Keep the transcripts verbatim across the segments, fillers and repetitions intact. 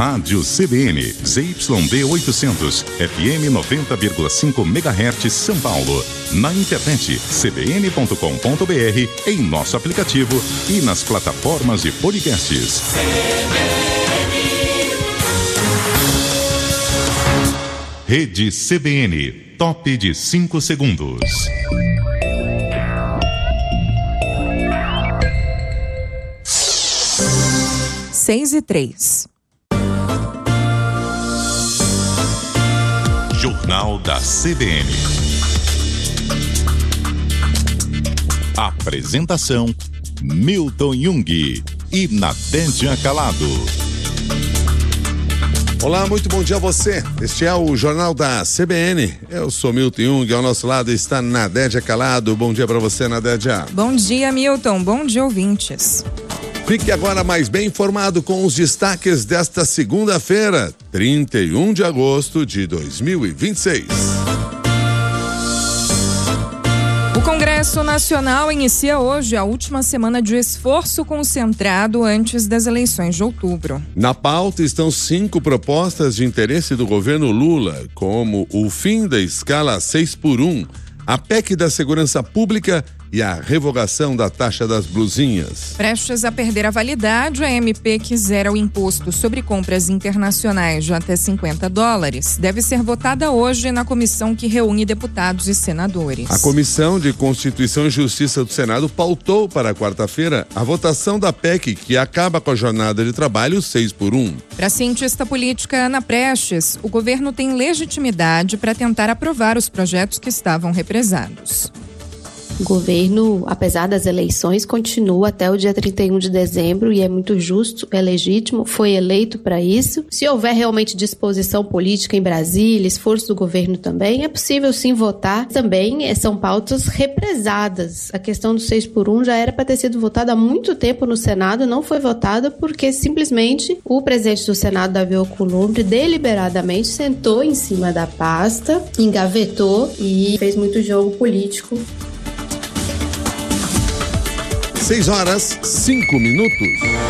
Rádio C B N, Z Y D oitocentos, F M noventa vírgula cinco megahertz, São Paulo. Na internet, c b n ponto com ponto b r, em nosso aplicativo e nas plataformas de podcasts. Rede C B N, top de cinco segundos. Seis e três. Jornal da C B N. Apresentação: Milton Jung e Nadédia Calado. Olá, muito bom dia a você. Este é o Jornal da C B N. Eu sou Milton Jung, ao nosso lado está Nadédia Calado. Bom dia para você, Nadédia. Bom dia, Milton. Bom dia, ouvintes. Fique agora mais bem informado com os destaques desta segunda-feira, trinta e um de agosto de dois mil e vinte e seis. O Congresso Nacional inicia hoje a última semana de esforço concentrado antes das eleições de outubro. Na pauta estão cinco propostas de interesse do governo Lula, como o fim da escala seis por um, a P E C da Segurança Pública e a revogação da taxa das blusinhas. Prestes a perder a validade, a M P que zera o imposto sobre compras internacionais de até cinquenta dólares deve ser votada hoje na comissão que reúne deputados e senadores. A Comissão de Constituição e Justiça do Senado pautou para quarta-feira a votação da P E C que acaba com a jornada de trabalho seis por um. Para a cientista política Ana Prestes, o governo tem legitimidade para tentar aprovar os projetos que estavam represados. O governo, apesar das eleições, continua até o dia trinta e um de dezembro e é muito justo, é legítimo, foi eleito para isso. Se houver realmente disposição política em Brasília, esforço do governo também, é possível sim votar. Também são pautas represadas. A questão do seis por um já era para ter sido votada há muito tempo no Senado, não foi votada porque simplesmente o presidente do Senado, Davi Alcolumbre, deliberadamente sentou em cima da pasta, engavetou e fez muito jogo político. Seis horas, cinco minutos.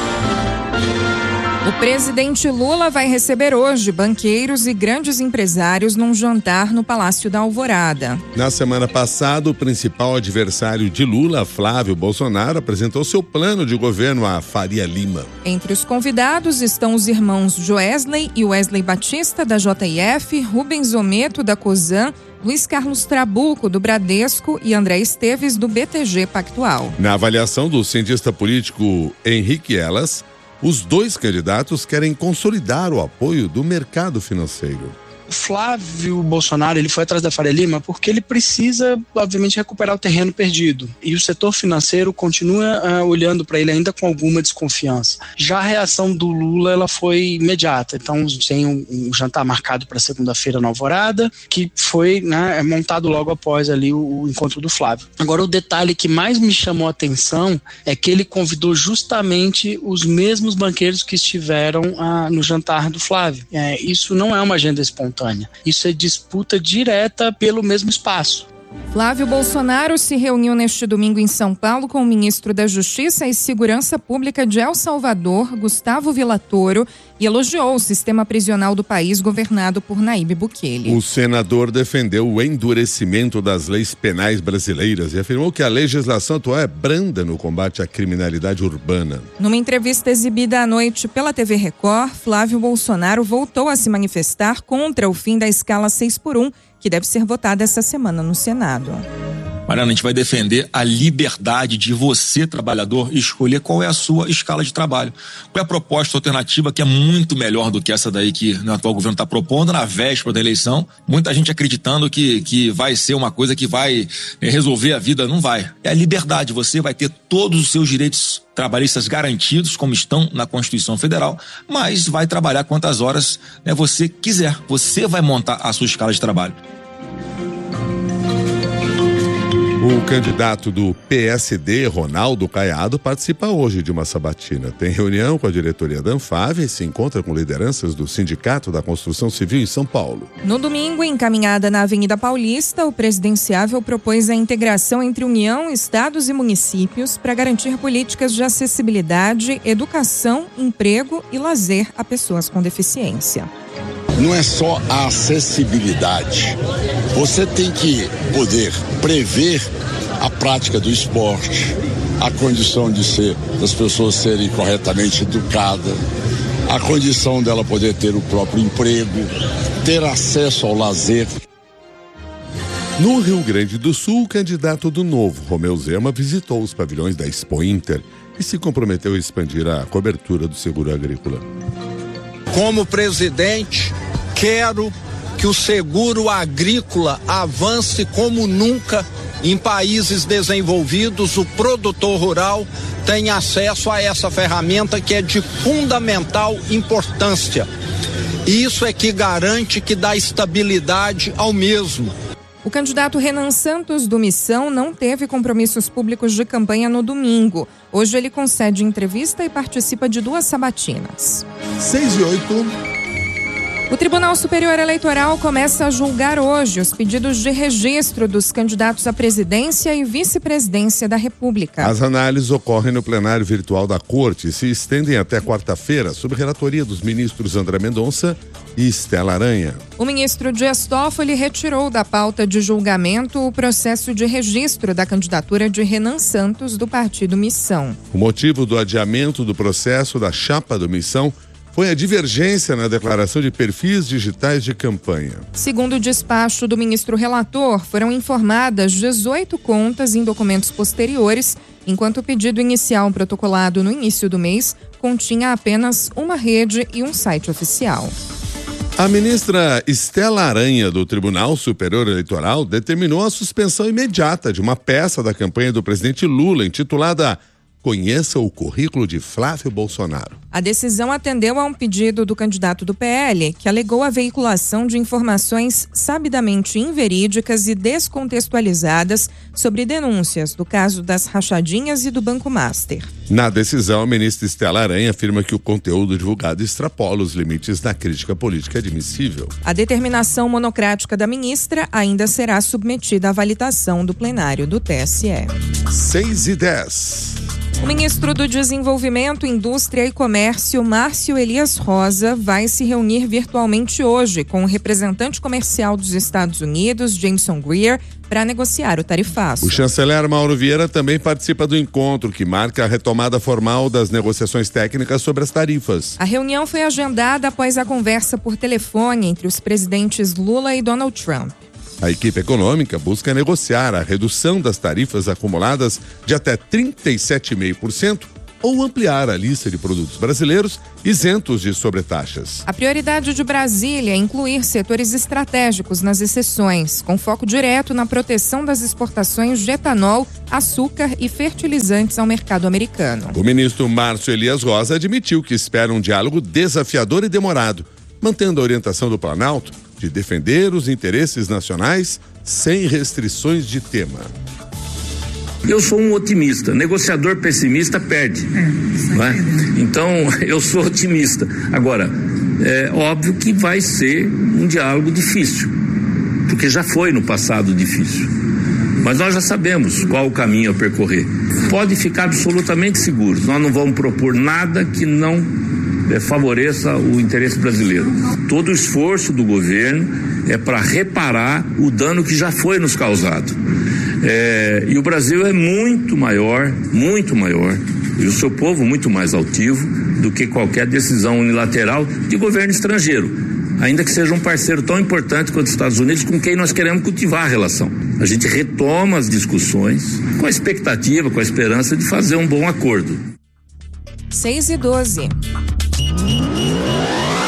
O presidente Lula vai receber hoje banqueiros e grandes empresários num jantar no Palácio da Alvorada. Na semana passada, o principal adversário de Lula, Flávio Bolsonaro, apresentou seu plano de governo a Faria Lima. Entre os convidados estão os irmãos Joesley e Wesley Batista, da J F, Rubens Ometo, da Cosan, Luiz Carlos Trabuco, do Bradesco, e André Esteves, do B T G Pactual. Na avaliação do cientista político Henrique Elas, os dois candidatos querem consolidar o apoio do mercado financeiro. O Flávio Bolsonaro, ele foi atrás da Faria Lima porque ele precisa, obviamente, recuperar o terreno perdido. E o setor financeiro continua uh, olhando para ele ainda com alguma desconfiança. Já a reação do Lula, ela foi imediata. Então, tem um, um jantar marcado para segunda-feira na Alvorada, que foi, né, montado logo após ali o, o encontro do Flávio. Agora, o detalhe que mais me chamou a atenção é que ele convidou justamente os mesmos banqueiros que estiveram uh, no jantar do Flávio. É, isso não é uma agenda espontânea. Isso é disputa direta pelo mesmo espaço. Flávio Bolsonaro se reuniu neste domingo em São Paulo com o ministro da Justiça e Segurança Pública de El Salvador, Gustavo Villatoro, e elogiou o sistema prisional do país governado por Nayib Bukele. O senador defendeu o endurecimento das leis penais brasileiras e afirmou que a legislação atual é branda no combate à criminalidade urbana. Numa entrevista exibida à noite pela T V Record, Flávio Bolsonaro voltou a se manifestar contra o fim da escala seis por um, que deve ser votada essa semana no Senado. Mariana, a gente vai defender a liberdade de você, trabalhador, escolher qual é a sua escala de trabalho. Qual é a proposta alternativa que é muito melhor do que essa daí que o atual governo está propondo na véspera da eleição. Muita gente acreditando que, que vai ser uma coisa que vai resolver a vida. Não vai. É a liberdade. Você vai ter todos os seus direitos trabalhistas garantidos, como estão na Constituição Federal, mas vai trabalhar quantas horas, né, você quiser. Você vai montar a sua escala de trabalho. O candidato do P S D, Ronaldo Caiado, participa hoje de uma sabatina. Tem reunião com a diretoria da Anfave e se encontra com lideranças do Sindicato da Construção Civil em São Paulo. No domingo, encaminhada na Avenida Paulista, o presidenciável propôs a integração entre União, estados e municípios para garantir políticas de acessibilidade, educação, emprego e lazer a pessoas com deficiência. Não é só a acessibilidade. Você tem que poder prever a prática do esporte, a condição de ser, das pessoas serem corretamente educadas, a condição dela poder ter o próprio emprego, ter acesso ao lazer. No Rio Grande do Sul, o candidato do Novo, Romeu Zema, visitou os pavilhões da Expo Inter e se comprometeu a expandir a cobertura do seguro agrícola. Como presidente, quero que o seguro agrícola avance como nunca em países desenvolvidos. O produtor rural tem acesso a essa ferramenta que é de fundamental importância. Isso é que garante que dá estabilidade ao mesmo. O candidato Renan Santos, do Missão, não teve compromissos públicos de campanha no domingo. Hoje ele concede entrevista e participa de duas sabatinas. seis e oito. O Tribunal Superior Eleitoral começa a julgar hoje os pedidos de registro dos candidatos à presidência e vice-presidência da República. As análises ocorrem no plenário virtual da Corte e se estendem até quarta-feira, sob relatoria dos ministros André Mendonça e Estela Aranha. O ministro Dias Toffoli retirou da pauta de julgamento o processo de registro da candidatura de Renan Santos, do partido Missão. O motivo do adiamento do processo da chapa do Missão foi a divergência na declaração de perfis digitais de campanha. Segundo o despacho do ministro relator, foram informadas dezoito contas em documentos posteriores, enquanto o pedido inicial protocolado no início do mês continha apenas uma rede e um site oficial. A ministra Estela Aranha, do Tribunal Superior Eleitoral, determinou a suspensão imediata de uma peça da campanha do presidente Lula, intitulada Conheça o currículo de Flávio Bolsonaro. A decisão atendeu a um pedido do candidato do P L, que alegou a veiculação de informações sabidamente inverídicas e descontextualizadas sobre denúncias do caso das rachadinhas e do Banco Master. Na decisão, a ministra Estela Aranha afirma que o conteúdo divulgado extrapola os limites da crítica política admissível. A determinação monocrática da ministra ainda será submetida à validação do plenário do T S E. seis e dez. O ministro do Desenvolvimento, Indústria e Comércio, Márcio Elias Rosa, vai se reunir virtualmente hoje com o representante comercial dos Estados Unidos, Jameson Greer, para negociar o tarifaço. O chanceler Mauro Vieira também participa do encontro, que marca a retomada formal das negociações técnicas sobre as tarifas. A reunião foi agendada após a conversa por telefone entre os presidentes Lula e Donald Trump. A equipe econômica busca negociar a redução das tarifas acumuladas de até trinta e sete vírgula cinco por cento ou ampliar a lista de produtos brasileiros isentos de sobretaxas. A prioridade de Brasília é incluir setores estratégicos nas exceções, com foco direto na proteção das exportações de etanol, açúcar e fertilizantes ao mercado americano. O ministro Márcio Elias Rosa admitiu que espera um diálogo desafiador e demorado, mantendo a orientação do Planalto de defender os interesses nacionais sem restrições de tema. Eu sou um otimista, negociador pessimista perde, é, não é? Então eu sou otimista. Agora, é óbvio que vai ser um diálogo difícil, porque já foi no passado difícil, mas nós já sabemos qual o caminho a percorrer. Pode ficar absolutamente seguro, nós não vamos propor nada que não É, favoreça o interesse brasileiro. Todo o esforço do governo é para reparar o dano que já foi nos causado. É, e o Brasil é muito maior, muito maior, e o seu povo muito mais altivo do que qualquer decisão unilateral de governo estrangeiro, ainda que seja um parceiro tão importante quanto os Estados Unidos, com quem nós queremos cultivar a relação. A gente retoma as discussões com a expectativa, com a esperança de fazer um bom acordo. seis e doze.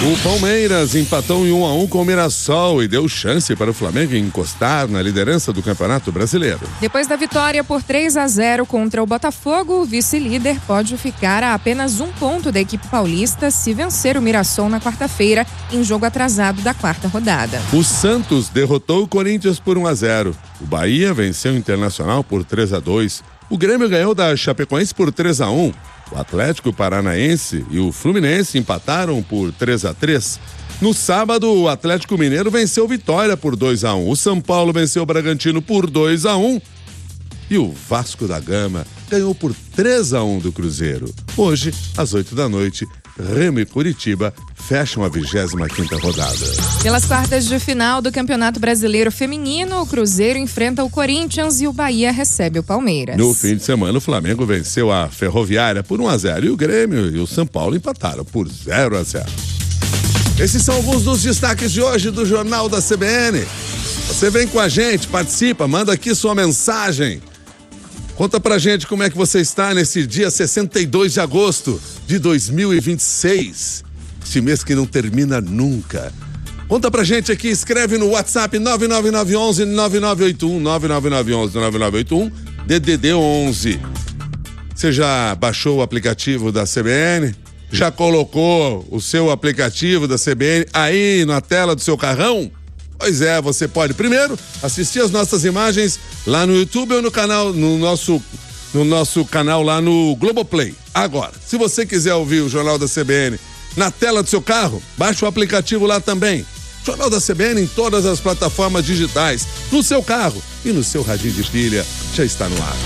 O Palmeiras empatou em um a um com o Mirassol e deu chance para o Flamengo encostar na liderança do Campeonato Brasileiro. Depois da vitória por três a zero contra o Botafogo, o vice-líder pode ficar a apenas um ponto da equipe paulista se vencer o Mirassol na quarta-feira, em jogo atrasado da quarta rodada. O Santos derrotou o Corinthians por um a zero. O Bahia venceu o Internacional por três a dois. O Grêmio ganhou da Chapecoense por três a um. O Atlético Paranaense e o Fluminense empataram por três a três. No sábado, o Atlético Mineiro venceu Vitória por dois a um. O São Paulo venceu o Bragantino por dois a um. E o Vasco da Gama ganhou por três a um do Cruzeiro. Hoje, às oito da noite, Remo e Curitiba fecham a vigésima quinta rodada. Pelas quartas de final do Campeonato Brasileiro Feminino, o Cruzeiro enfrenta o Corinthians e o Bahia recebe o Palmeiras. No fim de semana, o Flamengo venceu a Ferroviária por um a zero e o Grêmio e o São Paulo empataram por zero a zero. Esses são alguns dos destaques de hoje do Jornal da C B N. Você vem com a gente, participa, manda aqui sua mensagem. Conta pra gente como é que você está nesse dia sessenta e dois de agosto de dois mil e vinte e seis. Esse mês que não termina nunca. Conta pra gente aqui, escreve no WhatsApp nove nove nove um um nove nove oito um, nove nove nove um um nove nove oito um, D D D onze. Você já baixou o aplicativo da C B N? Já colocou o seu aplicativo da C B N aí na tela do seu carrão? Pois é, você pode primeiro assistir as nossas imagens lá no YouTube ou no canal, no nosso, no nosso canal lá no Globoplay. Agora, se você quiser ouvir o Jornal da C B N na tela do seu carro, baixa o aplicativo lá também. Jornal da C B N em todas as plataformas digitais, no seu carro e no seu radinho de pilha, já está no ar.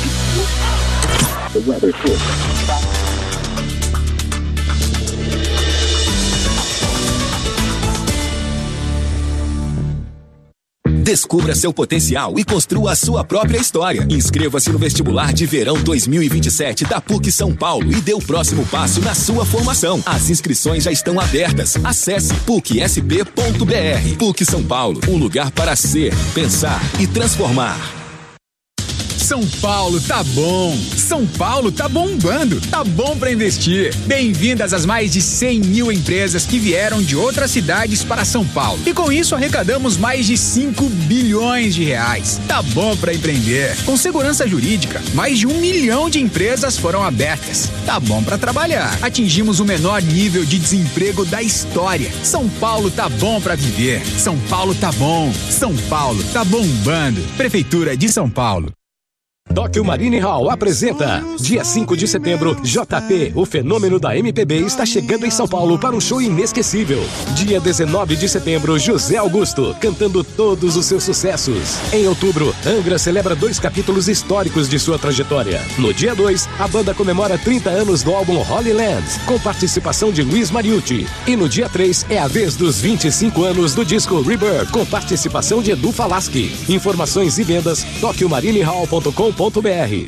Descubra seu potencial e construa a sua própria história. Inscreva-se no vestibular de verão dois mil e vinte e sete da PUC São Paulo e dê o próximo passo na sua formação. As inscrições já estão abertas. Acesse puc s p ponto b r. PUC São Paulo, um lugar para ser, pensar e transformar. São Paulo tá bom, São Paulo tá bombando, tá bom pra investir. Bem-vindas às mais de cem mil empresas que vieram de outras cidades para São Paulo. E com isso arrecadamos mais de cinco bilhões de reais. Tá bom pra empreender. Com segurança jurídica, mais de um milhão de empresas foram abertas. Tá bom pra trabalhar. Atingimos o menor nível de desemprego da história. São Paulo tá bom pra viver. São Paulo tá bom. São Paulo tá bombando. Prefeitura de São Paulo. Tóquio Marine Hall apresenta dia cinco de setembro, J P, o fenômeno da M P B, está chegando em São Paulo para um show inesquecível. Dia dezenove de setembro, José Augusto, cantando todos os seus sucessos. Em outubro, Angra celebra dois capítulos históricos de sua trajetória. No dia dois, a banda comemora trinta anos do álbum Holy Land, com participação de Luiz Mariucci. E no dia três, é a vez dos vinte e cinco anos do disco Rebirth, com participação de Edu Falaschi. Informações e vendas, tóquio marine hall ponto com ponto b r.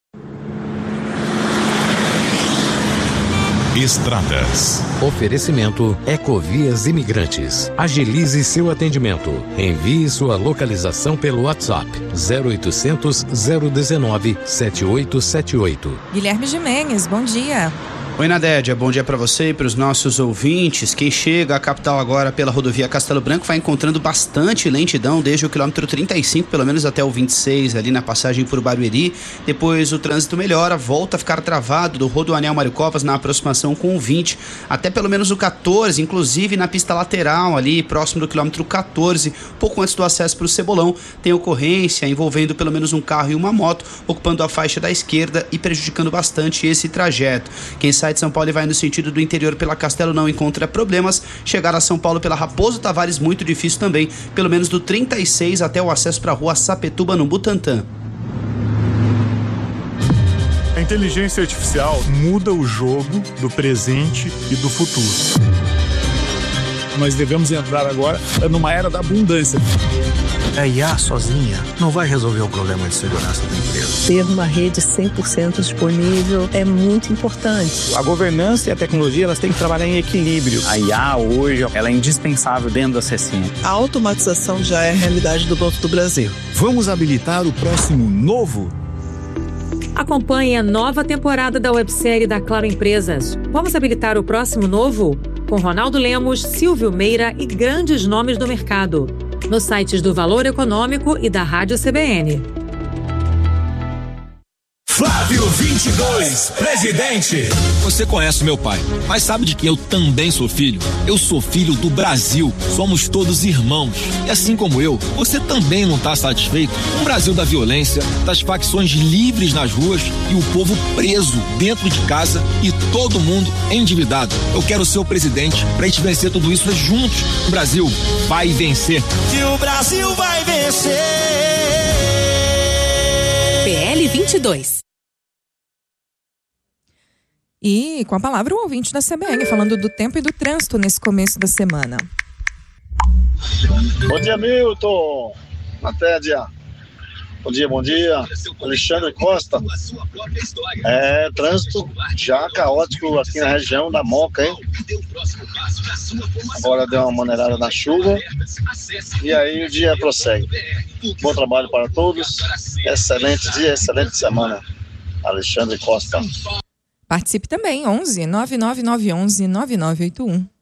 Estradas. Oferecimento Ecovias Imigrantes. Agilize seu atendimento. Envie sua localização pelo WhatsApp zero oitocentos, zero dezenove, setenta e oito setenta e oito. Guilherme Gimenez, bom dia. Oi, Nadédia, bom dia para você e para os nossos ouvintes. Quem chega à capital agora pela rodovia Castelo Branco vai encontrando bastante lentidão desde o quilômetro trinta e cinco, pelo menos até o vinte e seis, ali na passagem por Barueri. Depois o trânsito melhora, volta a ficar travado do Rodoanel Mário Covas na aproximação com o vinte, até pelo menos o quatorze, inclusive na pista lateral ali, próximo do quilômetro quatorze, pouco antes do acesso para o Cebolão, tem ocorrência envolvendo pelo menos um carro e uma moto, ocupando a faixa da esquerda e prejudicando bastante esse trajeto. Quem sabe de São Paulo e vai no sentido do interior pela Castelo não encontra problemas. Chegar a São Paulo pela Raposo Tavares muito difícil também, pelo menos do trinta e seis até o acesso para a rua Sapetuba no Butantã. A inteligência artificial muda o jogo do presente e do futuro. Nós devemos entrar agora numa era da abundância. A I A sozinha não vai resolver o problema de segurança da empresa. Ter uma rede cem por cento disponível é muito importante. A governança e a tecnologia, elas têm que trabalhar em equilíbrio. A I A hoje, ela é indispensável dentro da C C N. A automatização já é a realidade do Banco do Brasil. Vamos habilitar o próximo novo? Acompanhe a nova temporada da websérie da Claro Empresas. Vamos habilitar o próximo novo? com Ronaldo Lemos, Silvio Meira e grandes nomes do mercado. Nos sites do Valor Econômico e da Rádio C B N. Flávio vinte e dois, presidente. Você conhece meu pai, mas sabe de quem eu também sou filho? Eu sou filho do Brasil. Somos todos irmãos. E assim como eu, você também não está satisfeito com o Brasil da violência, das facções livres nas ruas e o povo preso dentro de casa e todo mundo endividado. Eu quero ser o presidente pra gente vencer tudo isso juntos. O Brasil vai vencer. Que o Brasil vai vencer. P L vinte e dois. E com a palavra o ouvinte da C B N, falando do tempo e do trânsito nesse começo da semana. Bom dia, Milton. Até dia. Bom dia, bom dia. Alexandre Costa. É, trânsito já caótico aqui na região da Moca, hein? Agora deu uma maneirada na chuva. E aí o dia prossegue. Bom trabalho para todos. Excelente dia, excelente semana. Alexandre Costa. Participe também, onze nove nove nove onze nove nove oito um.